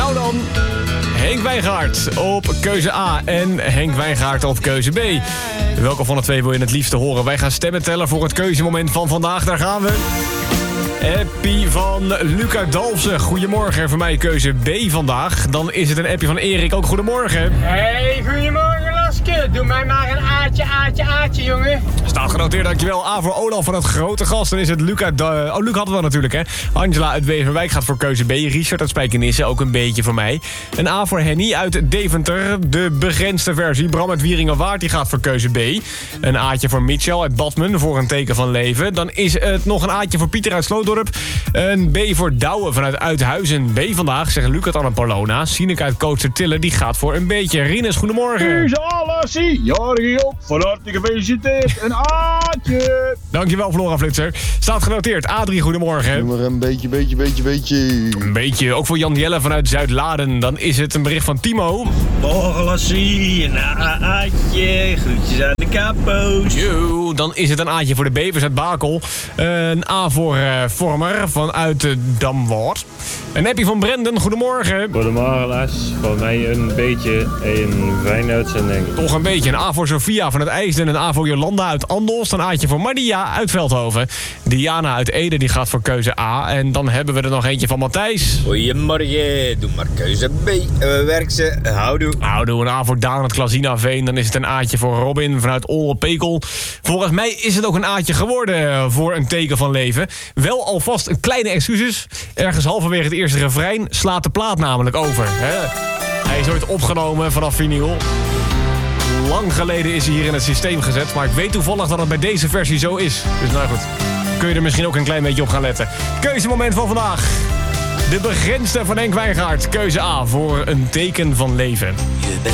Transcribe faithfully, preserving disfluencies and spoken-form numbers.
Nou dan, Henk Wijngaard op keuze A en Henk Wijngaard op keuze B. Welke van de twee wil je het liefste horen? Wij gaan stemmen tellen voor het keuzemoment van vandaag. Daar gaan we. Appie van Luca Dalfsen. Goedemorgen, voor mij keuze B vandaag. Dan is het een appie van Erik. Ook goedemorgen. Hey, goedemorgen Laske. Doe mij maar een aatje, aatje, aatje, jongen. Staat genoteerd, dankjewel. A voor Olaf van het grote gast. Dan is het Luca... Da- oh, Luc hadden we natuurlijk, hè. Angela uit Weverwijk gaat voor keuze B. Richard uit Spijkenisse, ook een beetje voor mij. Een A voor Henny uit Deventer. De begrensde versie. Bram uit Wieringenwaard, die gaat voor keuze B. Een A'tje voor Mitchell uit Badmen voor een teken van leven. Dan is het nog een A'tje voor Pieter uit Slootdorp. Een B voor Douwe vanuit Uithuizen. B vandaag, zeggen Luc uit Annapolona. Sineke uit Kootsertille, die gaat voor een beetje. Rinus, goedemorgen. Keuze A, Lassie. Jarig op. Van harte gefeliciteerd. Een A'tje. Dankjewel, Flora Flitser. Staat genoteerd. A drie, goedemorgen. Doe maar een beetje, beetje, beetje, beetje. Een beetje, ook voor Jan Jelle vanuit Zuid-Laden. Dan is het een bericht van Timo. Morgen Lassie, een A'tje. Groetjes aan de kapo's. Yo, dan is het een A'tje voor de Bevers uit Bakel. Een A voor uh, Vormer vanuit uh, Damwoord. Een appie van Brendan, goedemorgen. Goedemorgen Les, voor mij een beetje een fijne uitzending. Toch een beetje. Een A voor Sofia vanuit IJsden. Een A voor Jolanda uit Andelst. Een A'tje voor Maria uit Veldhoven. Diana uit Ede, die gaat voor keuze A. En dan hebben we er nog eentje van Matthijs. Goedemorgen, doe maar keuze B. Uh, werk ze, houdoe. Houdoe, een A voor Daan uit Klazinaveen. Dan is het een A'tje voor Robin vanuit Olle-Pekel. Volgens mij is het ook een A'tje geworden voor een teken van leven. Wel alvast een kleine excuses. Ergens halverwege het eerste refrein slaat de plaat namelijk over. Hè? Hij is ooit opgenomen vanaf vinyl. Lang geleden is hij hier in het systeem gezet. Maar ik weet toevallig dat het bij deze versie zo is. Dus nou goed, kun je er misschien ook een klein beetje op gaan letten. Keuzemoment van vandaag. De begrensde van Henk Wijngaard. Keuze A voor een teken van leven.